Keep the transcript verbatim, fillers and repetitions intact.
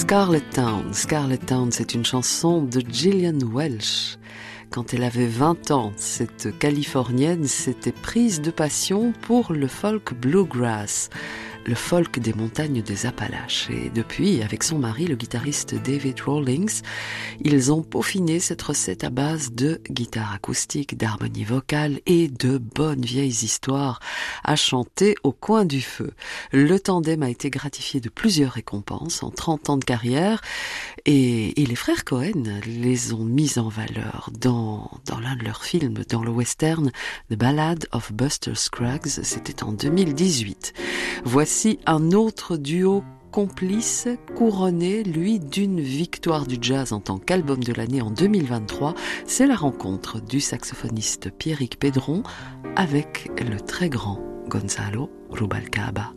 Scarlet Town. Scarlet Town, c'est une chanson de Gillian Welch. Quand elle avait vingt ans, cette Californienne s'était prise de passion pour le folk bluegrass, le folk des montagnes des Appalaches. Et depuis, avec son mari, le guitariste David Rawlings, ils ont peaufiné cette recette à base de guitare acoustique, d'harmonie vocale et de bonnes vieilles histoires à chanter au coin du feu. Le tandem a été gratifié de plusieurs récompenses en trente ans de carrière et, et les frères Cohen les ont mis en valeur dans, dans l'un de leurs films, dans le western The Ballad of Buster Scruggs, c'était en deux mille dix-huit. Voici un autre duo complice, couronné, lui, d'une victoire du jazz en tant qu'album de l'année en deux mille vingt-trois. C'est la rencontre du saxophoniste Pierrick Pedron avec le très grand Gonzalo Rubalcaba.